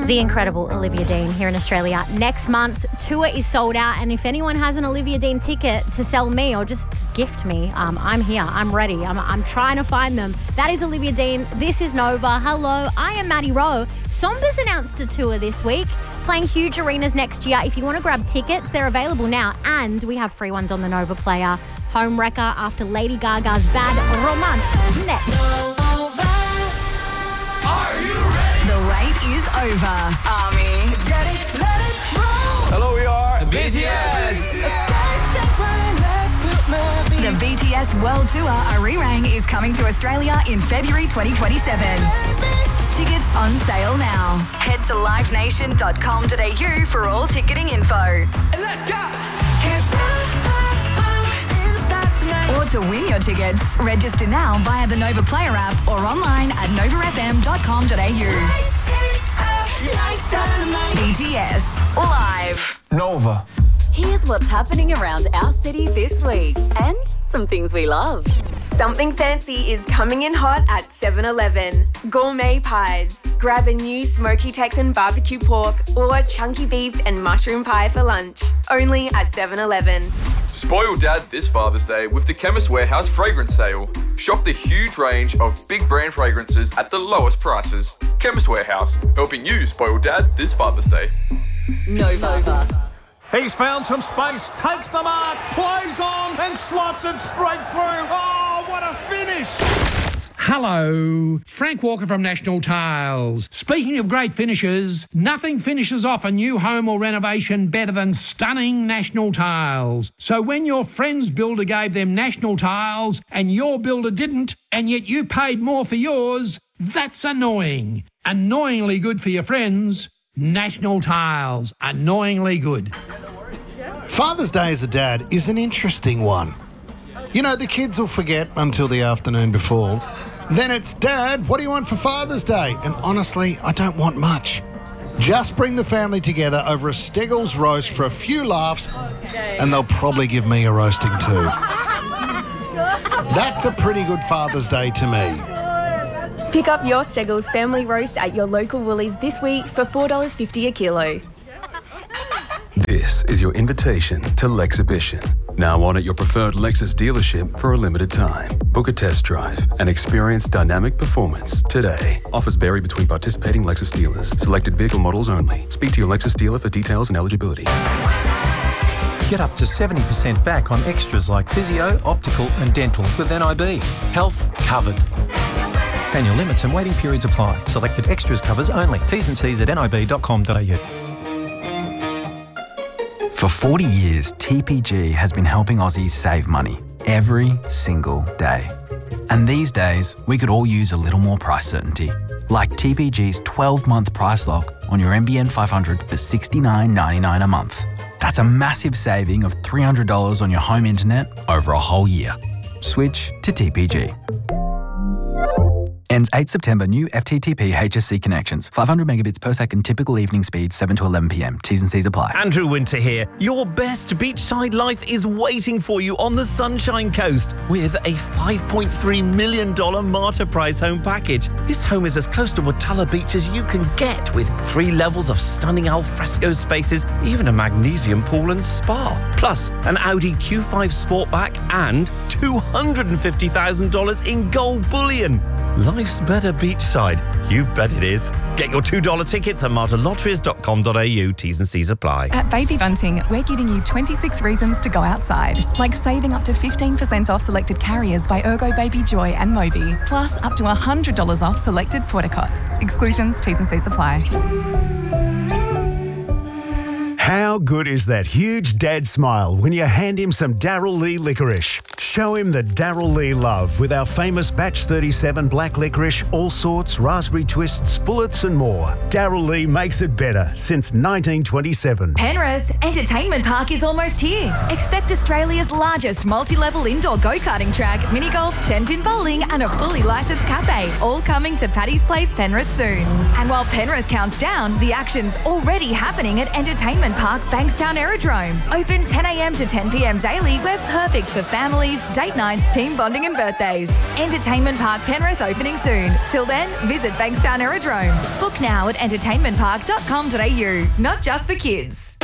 The incredible Olivia Dean here in Australia. Next month, tour is sold out, and if anyone has an Olivia Dean ticket to sell me or just gift me, I'm here. I'm ready. I'm trying to find them. That is Olivia Dean. This is Nova. Hello, I am Maddie Rowe. Somba's announced a tour this week, playing huge arenas next year. If you want to grab tickets, they're available now, and we have free ones on the Nova Player. Home wrecker after Lady Gaga's Bad Romance. Next. The wait is over. Army, get it, let it roll. Hello, we are BTS. The BTS World Tour Arirang is coming to Australia in February 2027. Tickets on sale now. Head to livenation.com.au for all ticketing info. Let's go. Or to win your tickets, register now via the Nova Player app or online at novafm.com.au. BTS Live. Nova. Here's what's happening around our city this week and some things we love. Something fancy is coming in hot at 7-Eleven. Gourmet pies. Grab a new smoky Texan barbecue pork or chunky beef and mushroom pie for lunch. Only at 7-Eleven. Spoil Dad this Father's Day with the Chemist Warehouse fragrance sale. Shop the huge range of big brand fragrances at the lowest prices. Chemist Warehouse, helping you spoil Dad this Father's Day. Nova. He's found some space, takes the mark, plays on and slots it straight through. Oh, what a finish! Hello, Frank Walker from National Tiles. Speaking of great finishes, nothing finishes off a new home or renovation better than stunning National Tiles. So when your friend's builder gave them National Tiles and your builder didn't, and yet you paid more for yours, that's annoying. Annoyingly good for your friends. National Tiles, annoyingly good. Father's Day as a dad is an interesting one. You know, the kids will forget until the afternoon before. Then it's, Dad, what do you want for Father's Day? And honestly, I don't want much. Just bring the family together over a Steggles roast for a few laughs, and they'll probably give me a roasting too. That's a pretty good Father's Day to me. Pick up your Steggles family roast at your local Woolies this week for $4.50 a kilo. This is your invitation to Lexhibition. Now on at your preferred Lexus dealership for a limited time. Book a test drive and experience dynamic performance today. Offers vary between participating Lexus dealers. Selected vehicle models only. Speak to your Lexus dealer for details and eligibility. Get up to 70% back on extras like physio, optical and dental with NIB. Health covered. Annual limits and waiting periods apply. Selected extras covers only. T's and C's at nib.com.au. For 40 years, TPG has been helping Aussies save money every single day. And these days, we could all use a little more price certainty. Like TPG's 12-month price lock on your NBN 500 for $69.99 a month. That's a massive saving of $300 on your home internet over a whole year. Switch to TPG. Ends 8 September. New FTTP HSC connections. 500 megabits per second. Typical evening speed 7 to 11 p.m. T's and C's apply. Andrew Winter here. Your best beachside life is waiting for you on the Sunshine Coast with a $5.3 million Marta Prize home package. This home is as close to Watala Beach as you can get, with 3 levels of stunning alfresco spaces, even a magnesium pool and spa. Plus, an Audi Q5 Sportback and $250,000 in gold bullion. Life's better beachside. You bet it is. Get your $2 tickets at martalotteries.com.au. T's and C's apply. At Baby Bunting, we're giving you 26 reasons to go outside, like saving up to 15% off selected carriers by Ergo Baby Joy and Moby, plus up to $100 off selected porta-cots. Exclusions, T's and C's apply. How good is that huge dad smile when you hand him some Darryl Lea licorice? Show him the Darryl Lea love with our famous Batch 37 black licorice, all sorts, raspberry twists, bullets and more. Darryl Lea makes it better since 1927. Penrith Entertainment Park is almost here. Expect Australia's largest multi-level indoor go-karting track, mini golf, 10-pin bowling and a fully licensed cafe, all coming to Paddy's Place, Penrith soon. And while Penrith counts down, the action's already happening at Entertainment Park, Bankstown Aerodrome. Open 10 a.m. to 10 p.m. daily. We're perfect for family, families, date nights, team bonding and birthdays. Entertainment Park Penrith opening soon. Till then, visit Bankstown Aerodrome. Book now at entertainmentpark.com.au. Not just for kids.